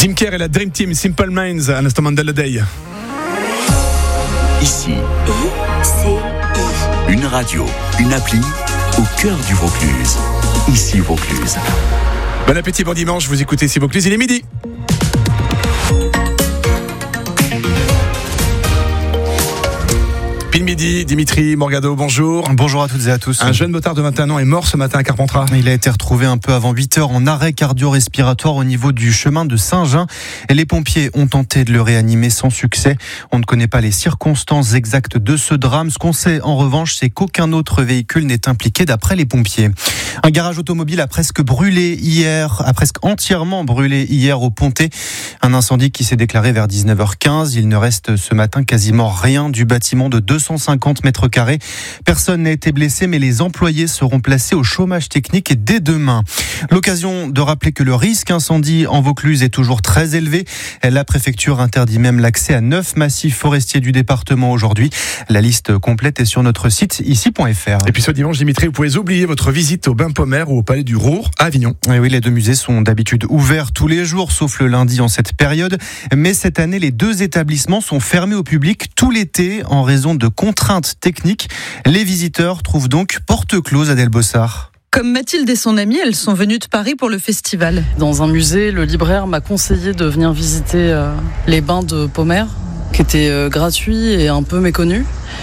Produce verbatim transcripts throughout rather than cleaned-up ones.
Jim Kerr et la Dream Team, Simple Minds, à l'instant Mandela Day. Ici, une radio, une appli au cœur du Vaucluse. Ici Vaucluse. Bon appétit, bon dimanche, vous écoutez ici Vaucluse, il est midi. Pile midi, Dimitri Morgado, bonjour. Bonjour à toutes et à tous. Un jeune motard de vingt et un ans est mort ce matin à Carpentras. Il a été retrouvé un peu avant huit heures en arrêt cardio-respiratoire au niveau du chemin de Saint-Jean. Et les pompiers ont tenté de le réanimer sans succès. On ne connaît pas les circonstances exactes de ce drame. Ce qu'on sait en revanche, c'est qu'aucun autre véhicule n'est impliqué d'après les pompiers. Un garage automobile a presque brûlé hier, a presque entièrement brûlé hier au Pontet. Un incendie qui s'est déclaré vers dix-neuf heures quinze. Il ne reste ce matin quasiment rien du bâtiment de deux cent cinquante mètres carrés. Personne n'a été blessé, mais les employés seront placés au chômage technique dès demain. L'occasion de rappeler que le risque incendie en Vaucluse est toujours très élevé. La préfecture interdit même l'accès à neuf massifs forestiers du département aujourd'hui. La liste complète est sur notre site ici point f r. Et puis ce dimanche, Dimitri, vous pouvez oublier votre visite au Bain Pommer ou au Palais du Roure à Avignon. Et oui, les deux musées sont d'habitude ouverts tous les jours, sauf le lundi en cette période. Mais cette année, les deux établissements sont fermés au public tout l'été en raison de contraintes techniques. Les visiteurs trouvent donc porte close à Delbossard. Comme Mathilde et son amie, elles sont venues de Paris pour le festival. Dans un musée, le libraire m'a conseillé de venir visiter euh, les bains de Pommer, qui étaient euh, gratuits et un peu méconnus.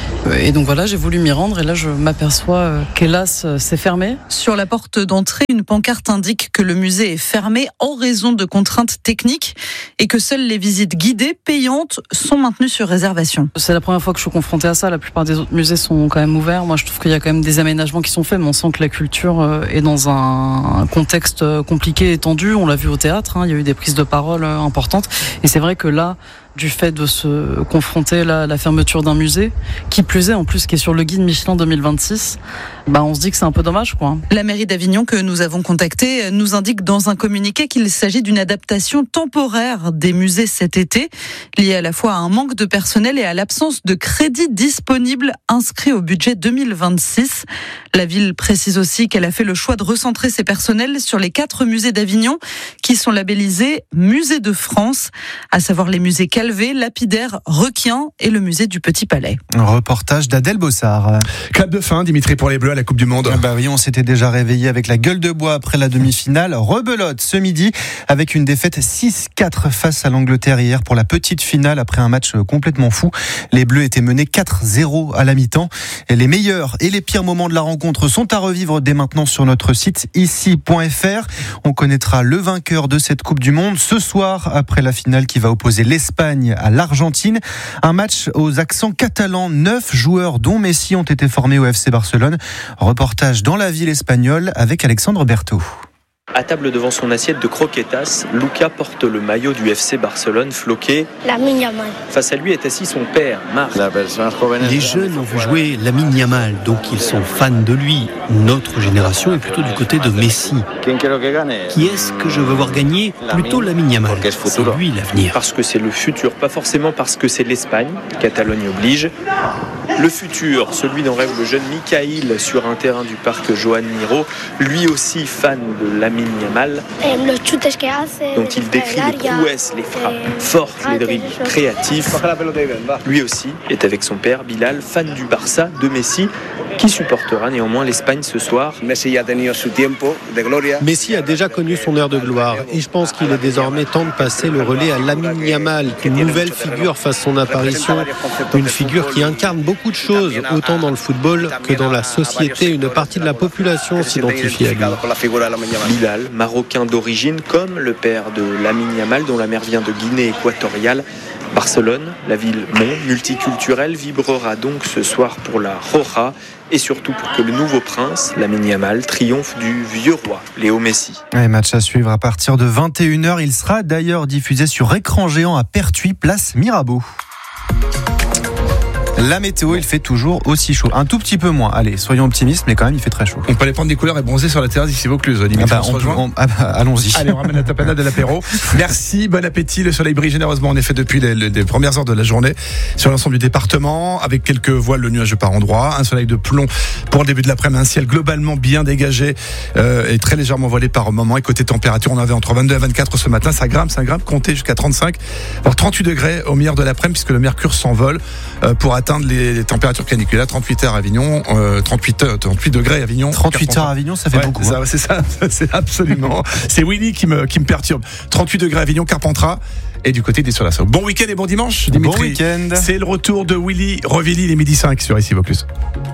Et donc voilà, j'ai voulu m'y rendre et là je m'aperçois euh, qu'hélas euh, c'est fermé. Sur la porte d'entrée, une pancarte indique que le musée est fermé en raison de contraintes techniques et que seules les visites guidées payantes sont maintenues sur réservation. C'est la première fois que je suis confrontée à ça. La plupart des autres musées sont quand même ouverts. Moi je trouve qu'il y a quand même des aménagements qui sont faits, mais on sent que la culture euh, est dans un contexte compliqué et tendu. On l'a vu au théâtre, hein, il y a eu des prises de parole euh, importantes et c'est vrai que là, du fait de se confronter à la fermeture d'un musée, qui plus est en plus qui est sur le guide Michelin deux mille vingt-six, bah on se dit que c'est un peu dommage, quoi. La mairie d'Avignon que nous avons contactée nous indique dans un communiqué qu'il s'agit d'une adaptation temporaire des musées cet été, liée à la fois à un manque de personnel et à l'absence de crédits disponibles inscrits au budget deux mille vingt-six. La ville précise aussi qu'elle a fait le choix de recentrer ses personnels sur les quatre musées d'Avignon qui sont labellisés Musées de France, à savoir les musées Calvé, Lapidaire, Requien et le musée du Petit Palais. Un reportage d'Adèle Bossard. Clap de fin, Dimitri, pour les Bleus à la Coupe du Monde. Ah bah oui, on s'était déjà réveillé avec la gueule de bois après la demi-finale. Rebelote ce midi avec une défaite six quatre face à l'Angleterre hier pour la petite finale après un match complètement fou. Les Bleus étaient menés quatre zéro à la mi-temps. Et les meilleurs et les pires moments de la rencontre sont à revivre dès maintenant sur notre site ici point f r. On connaîtra le vainqueur de cette Coupe du Monde ce soir après la finale qui va opposer l'Espagne à l'Argentine. Un match aux accents catalans. Neuf joueurs dont Messi ont été formés au F C Barcelone. Reportage dans la ville espagnole avec Alexandre Berthaud. À table devant son assiette de croquetas, Luca porte le maillot du F C Barcelone floqué. Lamine Yamal. Face à lui est assis son père, Marc. Les jeunes ont vu jouer Lamine Yamal, donc ils sont fans de lui. Notre génération est plutôt du côté de Messi. Qui est-ce que je veux voir gagner ? Plutôt Lamine Yamal. C'est lui l'avenir. Parce que c'est le futur, pas forcément parce que c'est l'Espagne. Catalogne oblige. Le futur, celui dont rêve le jeune Mikhail sur un terrain du parc Joan Miró, lui aussi fan de Lamine Yamal, dont il décrit les prouesses, les frappes fortes, les dribbles créatifs. Lui aussi est avec son père Bilal, fan du Barça, de Messi, qui supportera néanmoins l'Espagne ce soir. Messi a déjà connu son heure de gloire et je pense qu'il est désormais temps de passer le relais à Lamine Yamal, une nouvelle figure face à son apparition, une figure qui incarne beaucoup de choses, autant dans le football que dans la société. Une partie de la population s'identifie à lui. Bilal, marocain d'origine, comme le père de Lamine Yamal, dont la mère vient de Guinée équatoriale. Barcelone, la ville monde multiculturelle, vibrera donc ce soir pour la Roja et surtout pour que le nouveau prince, Lamine Yamal, triomphe du vieux roi, Léo Messi. Et match à suivre à partir de vingt et une heures. Il sera d'ailleurs diffusé sur écran géant à Pertuis, place Mirabeau. La météo, il fait toujours aussi chaud. Un tout petit peu moins. Allez, soyons optimistes, mais quand même, il fait très chaud. On peut aller prendre des couleurs et bronzer sur la terrasse ici Vaucluse. Ah bah, on, on, ah bah, allons-y. Allez, on ramène la tapenade de l'apéro. Merci, bon appétit. Le soleil brille généreusement, en effet, depuis les, les, les premières heures de la journée sur l'ensemble du département, avec quelques voiles de nuages par endroits, un soleil de plomb pour le début de l'après-midi, un ciel globalement bien dégagé euh, et très légèrement voilé par moment. Et côté température, on avait entre vingt-deux et vingt-quatre ce matin. Ça grimpe, ça grimpe, comptez jusqu'à trente-cinq, voire trente-huit degrés au meilleur de l'après-midi, puisque le mercure s'envole euh, pour atteindre les, les températures caniculaires. trente-huit heures à Avignon, euh, trente-huit, trente-huit degrés à Avignon. trente-huit heures à Avignon, ça fait ouais, beaucoup. C'est, hein. ça, c'est ça, c'est absolument. C'est Willy qui me, qui me perturbe. trente-huit degrés à Avignon, Carpentras. Et du côté des Solas. Bon week-end et bon dimanche, Dimitri. Bon week-end. C'est le retour de Willy Revilly, les midi cinq sur ici Vaucluse.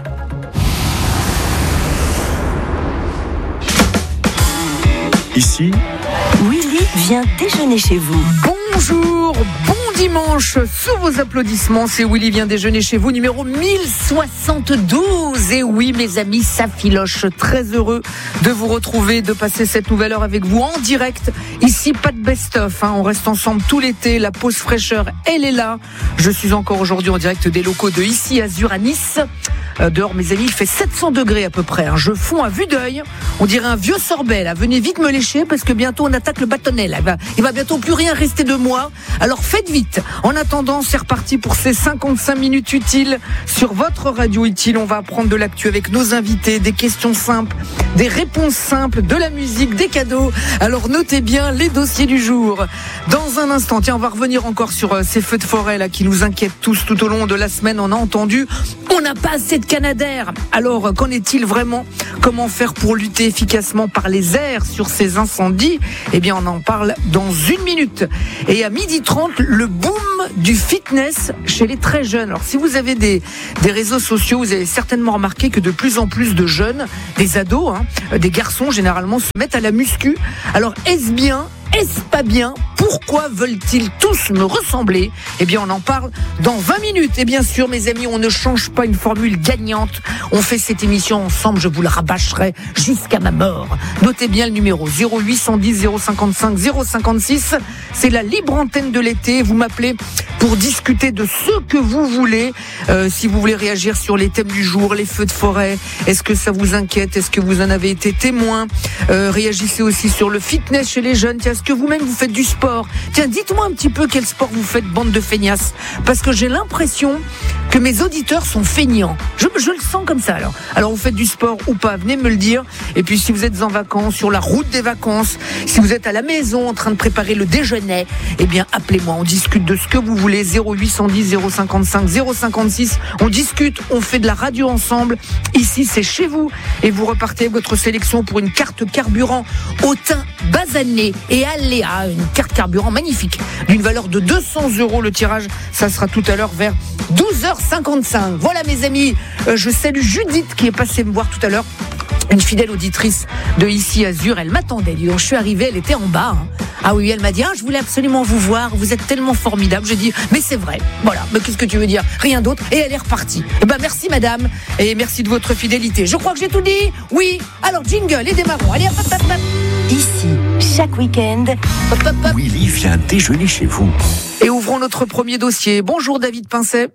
Ici, Willy vient déjeuner chez vous. Bonjour, bon dimanche, sous vos applaudissements, c'est Willy vient déjeuner chez vous, numéro mille soixante-douze. Et oui, mes amis, ça filoche. Très heureux de vous retrouver, de passer cette nouvelle heure avec vous en direct. Ici, pas de best-of, hein. On reste ensemble tout l'été. La pause fraîcheur, elle est là. Je suis encore aujourd'hui en direct des locaux de Ici Azur à Nice. Euh, dehors, mes amis, il fait sept cents degrés à peu près. Hein. Je fonds à vue d'œil. On dirait un vieux sorbet. Là. Venez vite me lécher parce que bientôt on attaque le bâtonnet. Là. Il va, il va bientôt plus rien rester de moi. Alors faites vite. En attendant, c'est reparti pour ces cinquante-cinq minutes utiles sur votre radio utile. On va apprendre de l'actu avec nos invités, des questions simples, des réponses simples, de la musique, des cadeaux. Alors notez bien les dossiers du jour. Dans un instant, tiens, on va revenir encore sur euh, ces feux de forêt là qui nous inquiètent tous tout au long de la semaine. On a entendu, on n'a pas assez de Canadair. Alors, qu'en est-il vraiment ? Comment faire pour lutter efficacement par les airs sur ces incendies ? Eh bien, on en parle dans une minute. Et à midi trente, le boom du fitness chez les très jeunes. Alors, si vous avez des, des réseaux sociaux, vous avez certainement remarqué que de plus en plus de jeunes, des ados, hein, des garçons généralement, se mettent à la muscu. Alors, est-ce bien ? Est-ce pas bien ? Pourquoi veulent-ils tous me ressembler ? Eh bien, on en parle dans vingt minutes. Et bien sûr, mes amis, on ne change pas une formule gagnante. On fait cette émission ensemble, je vous la rabâcherai jusqu'à ma mort. Notez bien le numéro zéro huit cent dix zéro cinquante-cinq zéro cinquante-six. C'est la libre antenne de l'été. Vous m'appelez pour discuter de ce que vous voulez. Euh, si vous voulez réagir sur les thèmes du jour, les feux de forêt, est-ce que ça vous inquiète ? Est-ce que vous en avez été témoin ? euh, Réagissez aussi sur le fitness chez les jeunes. Tiens, est-ce que vous-même vous faites du sport ? Tiens, dites-moi un petit peu quel sport vous faites, bande de feignasses. Parce que j'ai l'impression que mes auditeurs sont feignants. Je, je le sens comme ça alors. Alors vous faites du sport ou pas, venez me le dire. Et puis si vous êtes en vacances, sur la route des vacances, si vous êtes à la maison en train de préparer le déjeuner, eh bien appelez-moi, on discute de ce que vous voulez. Zéro huit cent dix zéro cinquante-cinq zéro cinquante-six. On discute, on fait de la radio ensemble. Ici c'est chez vous. Et vous repartez avec votre sélection pour une carte carburant au thym basané et aléa. Une carte carburant magnifique d'une valeur de deux cents euros. Le tirage, ça sera tout à l'heure vers douze heures cinquante-cinq. Voilà mes amis, euh, je salue Judith qui est passée me voir tout à l'heure. Une fidèle auditrice de Ici Azur, elle m'attendait. Dis donc, je suis arrivée, elle était en bas. Hein. Ah oui, elle m'a dit, ah, je voulais absolument vous voir, vous êtes tellement formidable. J'ai dit, mais c'est vrai. Voilà, mais qu'est-ce que tu veux dire ? Rien d'autre. Et elle est repartie. Eh ben, merci madame, et merci de votre fidélité. Je crois que j'ai tout dit. Oui. Alors, jingle et démarrons. Allez, hop, hop, hop, hop. Ici, chaque week-end, Hop, hop, hop. Willy vient déjeuner chez vous. Et ouvrons notre premier dossier. Bonjour David Pincet.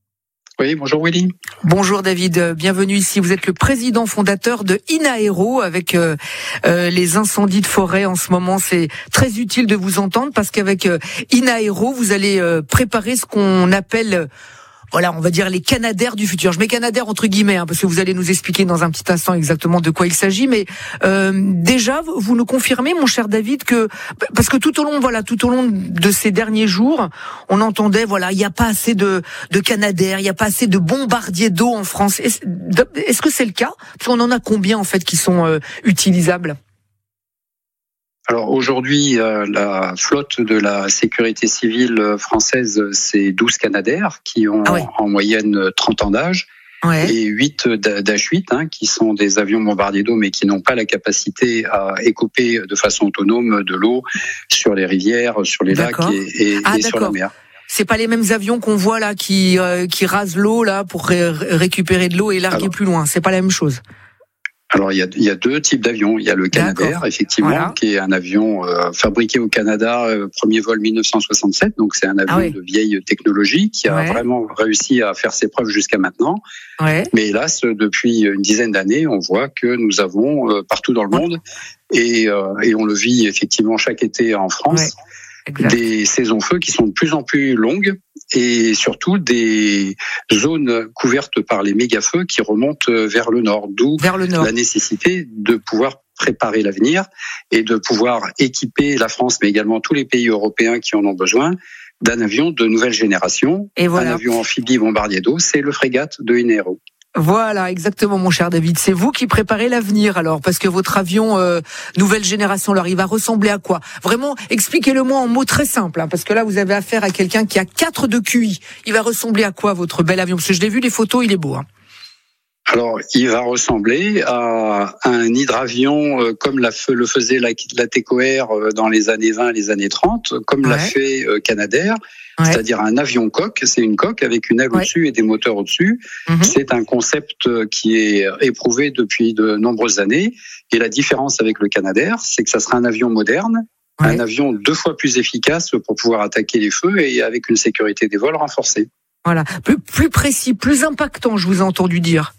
Oui, bonjour Willy. Bonjour David, bienvenue ici. Vous êtes le président fondateur de Inaero avec euh, euh, les incendies de forêt en ce moment. C'est très utile de vous entendre parce qu'avec euh, Inaero, vous allez euh, préparer ce qu'on appelle... Euh, Voilà, on va dire les Canadair du futur. Je mets Canadair entre guillemets, hein, parce que vous allez nous expliquer dans un petit instant exactement de quoi il s'agit. Mais euh, déjà, vous nous confirmez, mon cher David, que parce que tout au long, voilà, tout au long de ces derniers jours, on entendait, voilà, il n'y a pas assez de de Canadair, il n'y a pas assez de bombardiers d'eau en France. Est-ce, est-ce que c'est le cas ? Parce qu'on en a combien en fait qui sont euh, utilisables ? Alors aujourd'hui, euh, la flotte de la sécurité civile française, c'est douze Canadair qui ont ah ouais. en moyenne trente ans d'âge. Ouais. Et huit d'H huit, hein, qui sont des avions bombardiers d'eau, mais qui n'ont pas la capacité à écoper de façon autonome de l'eau sur les rivières, sur les d'accord. lacs et, et, ah, et sur la mer. C'est pas les mêmes avions qu'on voit là qui euh, qui rasent l'eau là pour ré- récupérer de l'eau et larguer Alors, plus loin. C'est pas la même chose. Alors il y a, il y a deux types d'avions. Il y a le Canadair, D'accord. effectivement, voilà. qui est un avion euh, fabriqué au Canada, euh, premier vol mille neuf cent soixante-sept. Donc c'est un avion ah oui. de vieille technologie qui a ouais. vraiment réussi à faire ses preuves jusqu'à maintenant. Ouais. Mais hélas, depuis une dizaine d'années, on voit que nous avons euh, partout dans le monde, et, euh, et on le vit effectivement chaque été en France, ouais. des saisons feux qui sont de plus en plus longues. Et surtout des zones couvertes par les méga-feux qui remontent vers le nord, d'où vers le nord. La nécessité de pouvoir préparer l'avenir et de pouvoir équiper la France, mais également tous les pays européens qui en ont besoin, d'un avion de nouvelle génération, et voilà. un avion amphibie bombardier d'eau, c'est le Frégate de Inero. Voilà, exactement, mon cher David. C'est vous qui préparez l'avenir, alors, parce que votre avion euh, nouvelle génération, alors, il va ressembler à quoi ? Vraiment, expliquez-le-moi en mots très simples, hein, parce que là, vous avez affaire à quelqu'un qui a quatre de Q I. Il va ressembler à quoi, votre bel avion ? Parce que je l'ai vu, les photos, il est beau. Hein. Alors, il va ressembler à un hydravion euh, comme la, le faisait la, la TECOR euh, dans les années vingt, les années trente, comme ouais. l'a fait euh, Canadair. Ouais. C'est-à-dire un avion coque, c'est une coque avec une aile ouais. au-dessus et des moteurs au-dessus. Mmh. C'est un concept qui est éprouvé depuis de nombreuses années. Et la différence avec le Canadair, c'est que ça sera un avion moderne, ouais. un avion deux fois plus efficace pour pouvoir attaquer les feux et avec une sécurité des vols renforcée. Voilà, plus, plus précis, plus impactant, je vous ai entendu dire.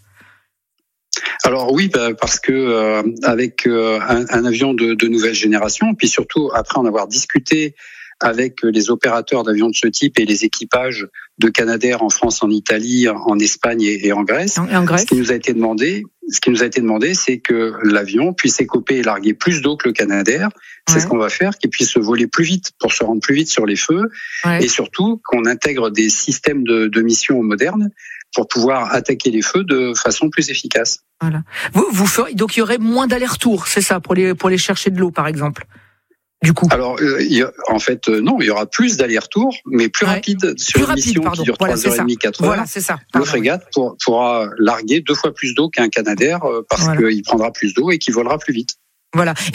Alors oui, bah parce que euh, avec euh, un, un avion de, de nouvelle génération, puis surtout après en avoir discuté avec les opérateurs d'avions de ce type et les équipages de Canadair en France, en Italie, en Espagne et en Grèce. Et en Grèce. Ce qui nous a été demandé, ce qui nous a été demandé, c'est que l'avion puisse écoper et larguer plus d'eau que le Canadair. C'est ouais. ce qu'on va faire, qu'il puisse voler plus vite pour se rendre plus vite sur les feux, ouais. et surtout qu'on intègre des systèmes de, de mission modernes pour pouvoir attaquer les feux de façon plus efficace. Voilà. Vous, vous ferez, donc il y aurait moins d'allers-retours, c'est ça, pour les pour aller chercher de l'eau, par exemple. Du coup. Alors, euh, y a, en fait, euh, non, il y aura plus d'allers-retours, mais plus ouais. rapide sur plus une rapide, mission pardon. qui dure voilà, trois heures trente, quatre heures. Voilà, c'est ça. Pardon, le Frégate oui. pour, pourra larguer deux fois plus d'eau qu'un Canadair euh, parce voilà. qu'il prendra plus d'eau et qu'il volera plus vite. Voilà.